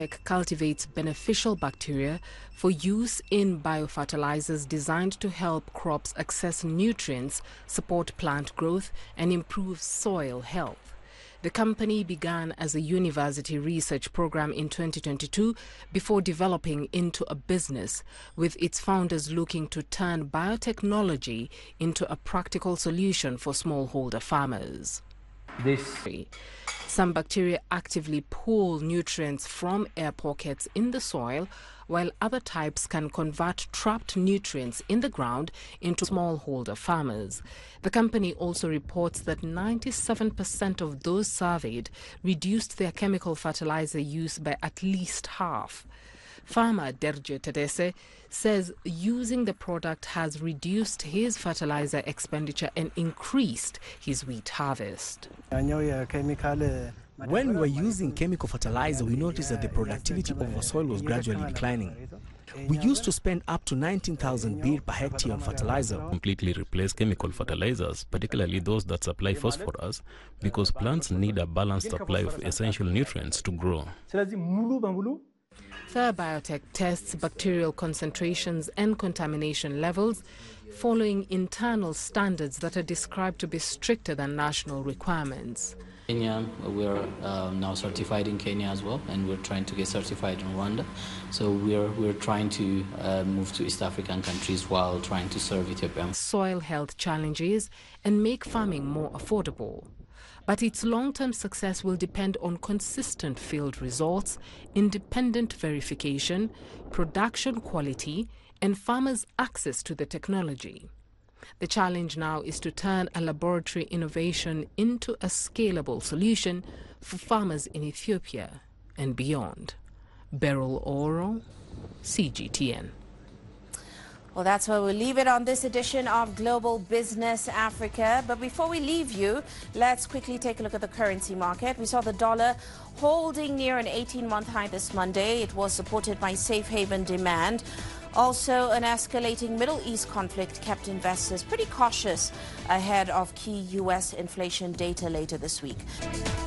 cultivates beneficial bacteria for use in biofertilizers designed to help crops access nutrients, support plant growth, and improve soil health. The company began as a university research program in 2022 before developing into a business, with its founders looking to turn biotechnology into a practical solution for smallholder farmers. Some bacteria actively pull nutrients from air pockets in the soil, while other types can convert trapped nutrients in the ground into smallholder farmers. The company also reports that 97% of those surveyed reduced their chemical fertilizer use by at least half. Farmer Derje Tedese says using the product has reduced his fertilizer expenditure and increased his wheat harvest. When we were using chemical fertilizer, we noticed that the productivity of our soil was gradually declining. We used to spend up to 19,000 birr per hectare on fertilizer. Completely replace chemical fertilizers, particularly those that supply phosphorus, because plants need a balanced supply of essential nutrients to grow. Third Biotech tests bacterial concentrations and contamination levels following internal standards that are described to be stricter than national requirements. Kenya, we're now certified in Kenya as well, and we're trying to get certified in Rwanda. So we're trying to move to East African countries while trying to serve Ethiopia. Soil health challenges and make farming more affordable. But its long-term success will depend on consistent field results, independent verification, production quality, and farmers' access to the technology. The challenge now is to turn a laboratory innovation into a scalable solution for farmers in Ethiopia and beyond. Beryl Oro, CGTN. Well, that's where we'll leave it on this edition of Global Business Africa. But before we leave you, let's quickly take a look at the currency market. We saw the dollar holding near an 18-month high this Monday. It was supported by safe haven demand. Also, an escalating Middle East conflict kept investors pretty cautious ahead of key U.S. inflation data later this week.